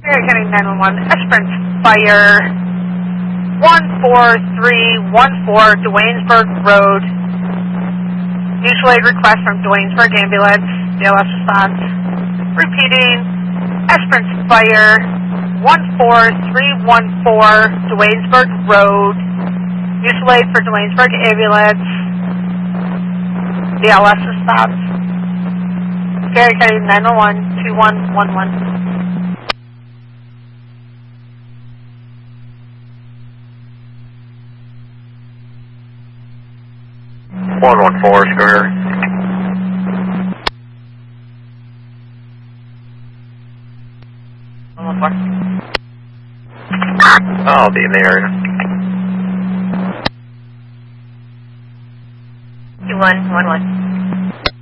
Area County 911, Esperance Fire 14314 Duanesburg Road. Mutual aid request from Duanesburg Ambulance. DLS response. Repeating, Esperance Fire 14314 Duanesburg Road. Mutual aid for Duanesburg Ambulance. DLS response. Area County 911 2111. 114 Square. I'll be in the area. 2111.